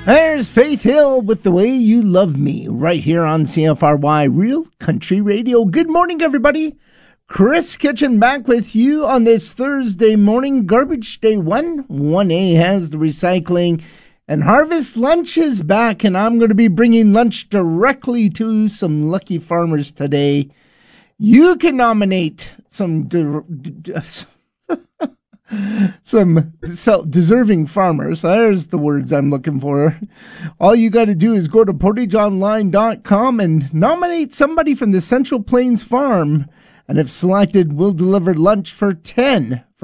There's Faith Hill with The Way You Love Me, right here on CFRY Real Country Radio. Good morning, everybody. Chris Kitchen back with you on this Thursday morning. Garbage Day 1. 1A has the recycling. And Harvest Lunch is back, and I'm going to be bringing lunch directly to some lucky farmers today. You can nominate some deserving farmers. There's the words I'm looking for. All you got to do is go to portageonline.com and nominate somebody from the Central Plains Farm. And if selected, we'll deliver lunch for 10